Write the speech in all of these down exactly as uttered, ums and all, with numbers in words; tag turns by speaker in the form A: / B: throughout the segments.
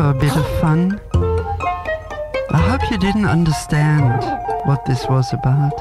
A: for a bit of fun. I hope you didn't understand what this was about.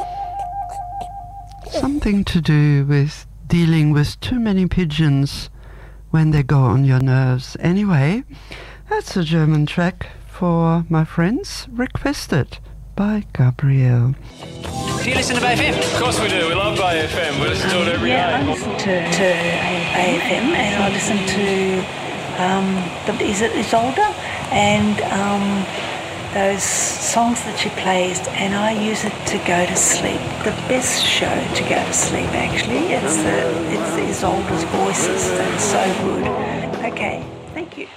A: Something to do with dealing with too many pigeons when they go on your nerves. Anyway, that's a German track for my friends, requested by Gabrielle.
B: Do you listen to Bay F M?
C: Of course we do. We love Bay F M. We listen to it every
D: yeah,
C: day.
D: I listen to, to Bay F M, and I listen to um, the, is it Isolde, and um, those songs that she plays, and I use it to go to sleep. The best show to go to sleep, actually. It's the it's Isolde's voices. That's so good. Okay, thank you.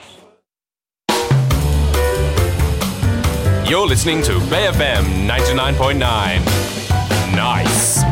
C: You're listening to Bay F M ninety-nine point nine. Nice.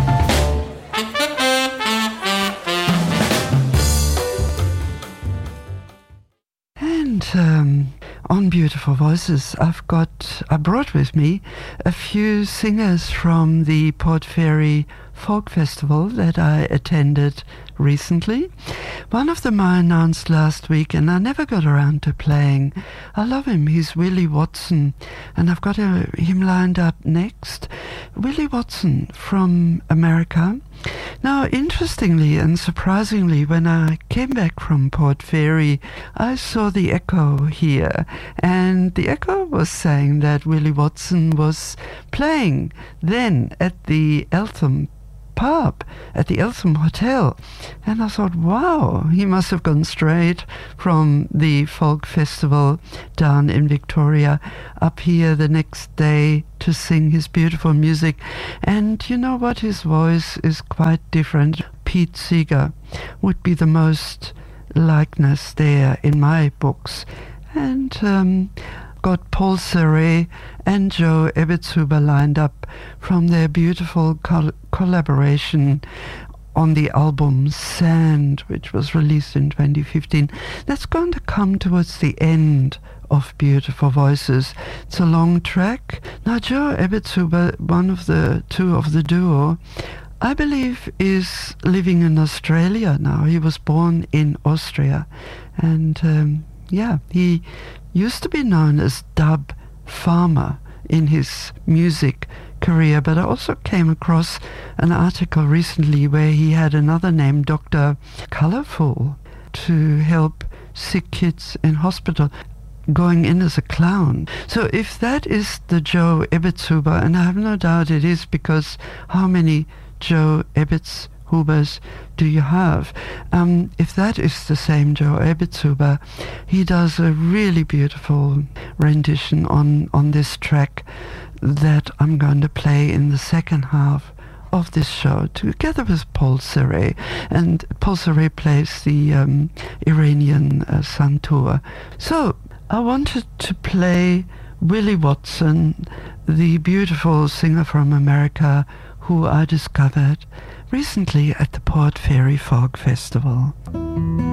A: And um, on Beautiful Voices, I've got, I brought with me a few singers from the Port Fairy Folk Festival that I attended recently. One of them I announced last week, and I never got around to playing. I love him. He's Willie Watson, and I've got a, him lined up next. Willie Watson from America. Now, interestingly and surprisingly, when I came back from Port Fairy, I saw the Echo here, and the Echo was saying that Willie Watson was playing then at the Eltham pub, at the Eltham Hotel. And I thought, wow, he must have gone straight from the folk festival down in Victoria up here the next day to sing his beautiful music. And you know what? His voice is quite different. Pete Seeger would be the most likeness there in my books. And um, got Paul Serret and Joe Ebbetshuber lined up from their beautiful col- collaboration on the album Sand, which was released in twenty fifteen. That's going to come towards the end of Beautiful Voices. It's a long track. Now, Joe Ebbetshuber, one of the two of the duo, I believe is living in Australia now. He was born in Austria, and um, yeah, he used to be known as Dub Farmer in his music career, but I also came across an article recently where he had another name, Doctor Colourful, to help sick kids in hospital, going in as a clown. So if that is the Joe Ebbetshuber, and I have no doubt it is, because how many Joe Ebbetshubers do you have? Um, if that is the same Joe Ebbetshuber, he does a really beautiful rendition on, on this track that I'm going to play in the second half of this show, together with Paul Serret. And Paul Serret plays the um, Iranian uh, santur. So I wanted to play Willie Watson, the beautiful singer from America who I discovered recently at the Port Fairy Folk Festival.